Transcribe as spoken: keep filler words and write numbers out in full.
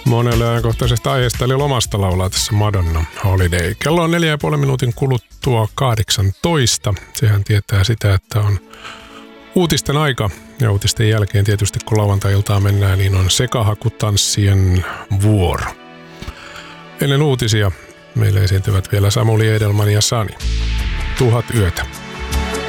Monelle ajankohtaisesta aiheesta eli lomasta laulaa tässä Madonna Holiday. Kello on neljä ja puolen minuutin kuluttua kahdeksantoista. Sehän tietää sitä, että on uutisten aika. Ja uutisten jälkeen tietysti kun lauantai-iltaan mennään, niin on sekahakutanssien vuoro. Ennen uutisia meille esiintyvät vielä Samuli Edelman ja Sani. Tuhat yötä.